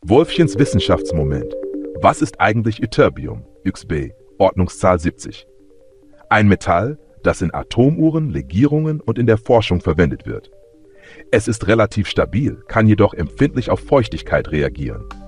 Wolfchens Wissenschaftsmoment. Was ist eigentlich Ytterbium, YXB, Ordnungszahl 70? Ein Metall, das in Atomuhren, Legierungen und in der Forschung verwendet wird. Es ist relativ stabil, kann jedoch empfindlich auf Feuchtigkeit reagieren.